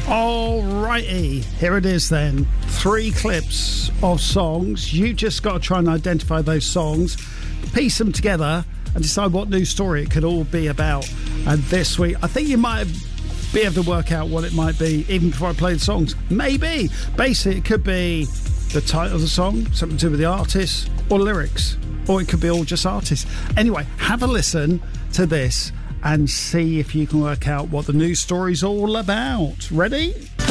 Alrighty, here it is then. 3 clips of songs. You just got to try and identify those songs, piece them together, and decide what news story it could all be about. And this week, I think you might be able to work out what it might be even before I play the songs. Maybe. Basically, it could be the title of the song, something to do with the artist, or lyrics. Or it could be all just artists. Anyway, have a listen to this and see if you can work out what the news story's all about. Ready?